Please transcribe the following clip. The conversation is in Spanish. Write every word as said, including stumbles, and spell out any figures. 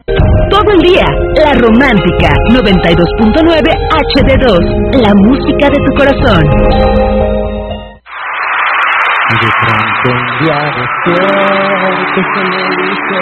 Todo el día, La Romántica, noventa y dos punto nueve H D dos, la música de tu corazón. Y de pronto un día despierto se me hizo